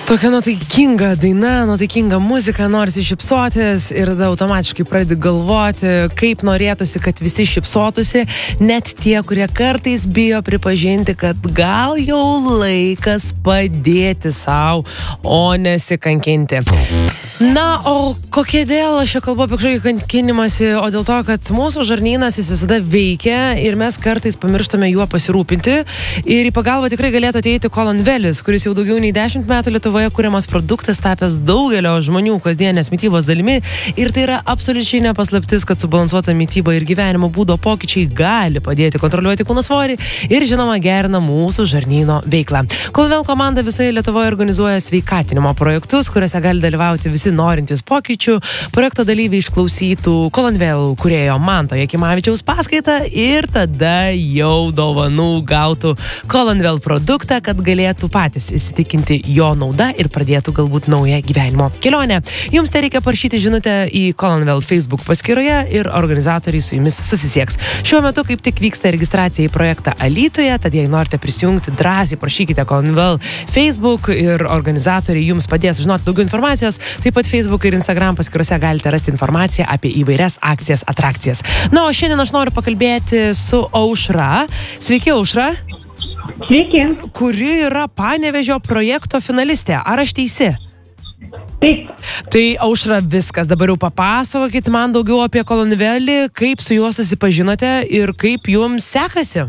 Tokia nuotaikinga daina, nuotaikinga muzika, norisi šypsotis ir tada automatiškai pradedi galvoti, kaip norėtųsi, kad visi šypsotųsi, net tie, kurie kartais bijo pripažinti, kad gal jau laikas padėti savo, o nesikankinti. Na, o kodėl aš čia kalbu apie kažkokį kankinimąsi, o dėl to, kad mūsų žarnynas jis visada veikia ir mes kartais pamirštame juo pasirūpinti ir į pagalbą tikrai galėtų ateiti Colonvelis, kuris jau daugiau nei 10 metų Lietuvoje kuriamas produktas tapęs daugelio žmonių kasdienės mitybos dalimi ir tai yra absoliučiai nepaslaptis, kad subalansuota mityba ir gyvenimo būdo pokyčiai gali padėti kontroliuoti kūno svorį ir žinoma gerina mūsų žarnyno veiklą. Colonvel komanda visoje Lietuvoje organizuoja sveikatinimo projektus, kuriuose gali dalyvauti visi norintys pokyčių. Projekto dalyviai išklausytų Colonvel kūrėjo Manto Jakimavičiaus paskaitą ir tada jau dovanų gautų Colonvel produktą, kad galėtų patys įsitikinti jo naudą ir pradėtų galbūt naują gyvenimo kelionę. Jums tai reikia parašyti žinutę į Colonvel Facebook paskyroje ir organizatoriai su jumis susisieks. Šiuo metu kaip tik vyksta registracija į projektą Alytuje, tad jei norite prisijungti, drąsiai prašykite Colonvel Facebook ir organizatoriai jums padės žinoti daugiau informacijos. Taip pat Facebook ir Instagram paskyrose galite rasti informaciją apie įvairias akcijas, atrakcijas. Na, o šiandien aš noriu pakalbėti su Aušra. Sveiki, Aušra. Sveiki. Kuri yra Panevėžio projekto finalistė. Ar aš teisi? Taip. Tai, Aušra, viskas. Dabar jau papasakokit man daugiau apie Colonvelį, kaip su juo susipažinote ir kaip jums sekasi.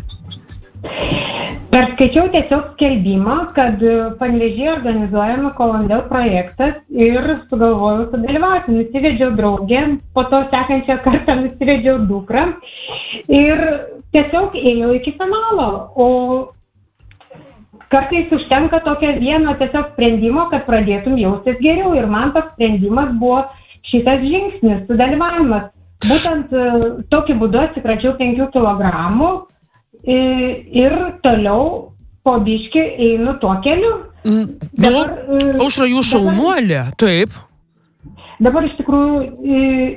Perskaičiau tiesiog skelbimą, kad Panevėžyje organizuojama Colonvel projektas ir sugalvojau sudalyvauti. Nusivedžiau draugę, po to sekančią kartą nusivedžiau dukrą ir tiesiog ėjau iki finalo. O kartais užtenka tokio vieno tiesiog sprendimo, kad pradėtum jaustis geriau. Ir man toks sprendimas buvo šitas žingsnis, sudalyvavimas. Būtent tokiu būdu atsikračiau 5 kilogramų. Ir toliau po biškį einu tuo keliu. Dabar, Aušra, jūs šaunuolė, taip. Dabar iš tikrųjų,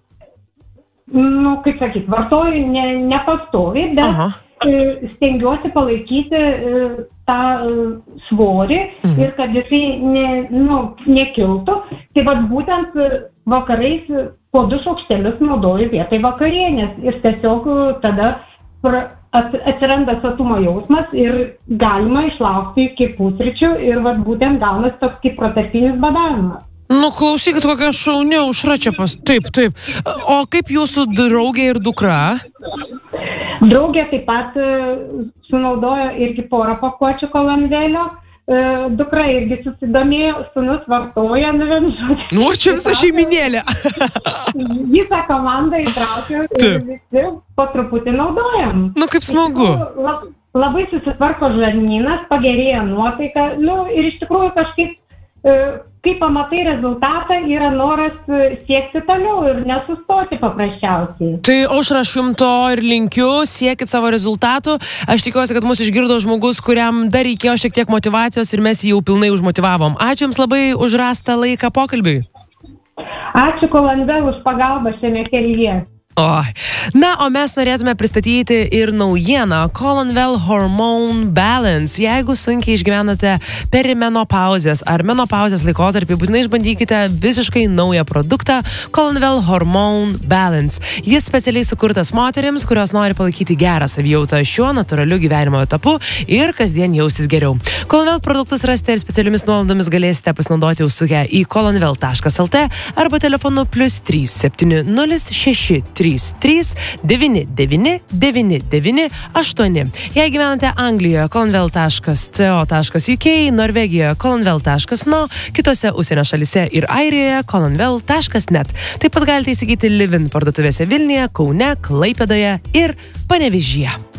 kaip sakyt, vartoju nepastoviai, bet stengiuosi palaikyti tą svorį ir kad jisai nekiltų. Tai vat būtent vakarais po 2 šaukštelius naudoju vietoj vakarienės ir tiesiog tada atsiranda sotumo jausmas ir galima išlaukti iki pusryčių ir vat būtent gaunas toks kaip protarpinis badavimas. Nu, klausykit, kokia šaunė Aušra čia Taip. O kaip jūsų draugė ir dukra? Draugė taip pat sunaudojo irgi porą pakuočių Colonvelio. Dukra irgi susidomėjo, sūnus vartoja, Nu, čia visa šeiminėlė. Visą komandą įtraukiau ir visi po truputį naudojam. Nu, kaip smagu. Labai susitvarko žarnynas, pagerėja nuotaika. Ir iš tikrųjų kažkaip, kai pamatai rezultatą, yra noras siekti toliau ir nesustoti paprasčiausiai. Tai, Aušra, aš jums to ir linkiu, siekit savo rezultatų. Aš tikiuosi, kad mūsų išgirdo žmogus, kuriam dar reikėjo šiek tiek motyvacijos ir mes jį jau pilnai užmotyvavom. Ačiū jums labai už rastą laiką pokalbiui. Ačiū Colonvel už pagalbą šiame kelyje. Na, o mes norėtume pristatyti ir naujieną Colonvel Hormone Balance. Jeigu sunkiai išgyvenate perimenopauzės ar menopauzės laikotarpį, būtinai išbandykite visiškai naują produktą Colonvel Hormone Balance. Jis specialiai sukurtas moterims, kurios nori palaikyti gerą savijautą šiuo natūraliu gyvenimo etapu ir kasdien jaustis geriau. Colonvel produktus rasite ir specialiomis nuolaidomis galėsite pasinaudoti užsukę į colonvel.lt arba telefonu +3 706 33 99 99 8. Jei gyvenate Anglijoje, colonvel.co.uk, Norvegijoje, colonvel.no, kitose užsienio šalyse ir Airijoje, colonvel.net. Taip pat galite įsigyti Livin parduotuvėse Vilniuje, Kaune, Klaipėdoje ir Panevėžyje.